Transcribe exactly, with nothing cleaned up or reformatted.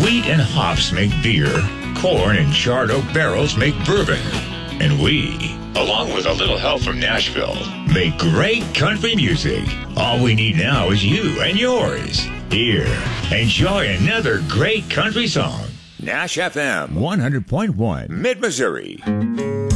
Wheat and hops make beer. Corn and charred oak barrels make bourbon. And we, along with a little help from Nashville, make great country music. All we need now is you and yours. Here, enjoy another great country song. Nash F M one hundred point one, Mid-Missouri.